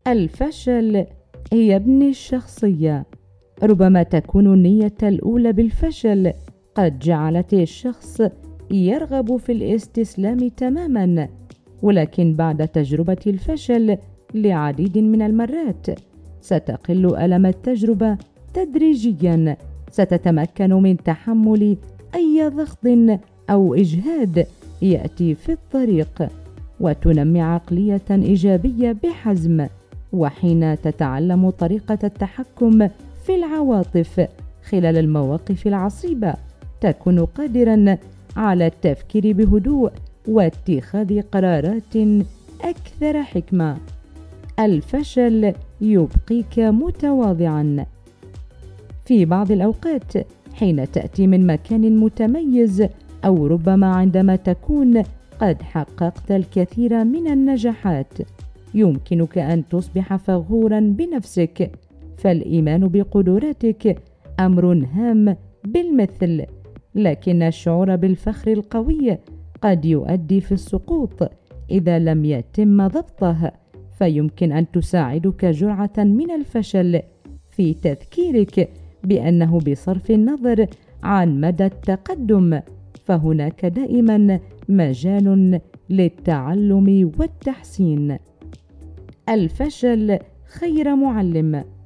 الفشل يبني الشخصية. ربما تكون النية الأولى بالفشل قد جعلت الشخص يرغب في الاستسلام تماما، ولكن بعد تجربة الفشل لعديد من المرات ستقل ألم التجربة تدريجيا، ستتمكن من تحمل أي ضغط أو إجهاد يأتي في الطريق، وتنمي عقلية إيجابية بحزم. وحين تتعلم طريقة التحكم في العواطف خلال المواقف العصيبة تكون قادرا على التفكير بهدوء واتخاذ قرارات أكثر حكمة. الفشل يبقيك متواضعا. في بعض الأوقات حين تأتي من مكان متميز أو ربما عندما تكون قد حققت الكثير من النجاحات يمكنك أن تصبح فخورا بنفسك، فالإيمان بقدراتك أمر هام بالمثل، لكن الشعور بالفخر القوي قد يؤدي في السقوط إذا لم يتم ضبطه، فيمكن أن تساعدك جرعة من الفشل في تذكيرك بأنه بصرف النظر عن مدى التقدم فهناك دائما مجال للتعلم والتحسين. الفشل خير معلم.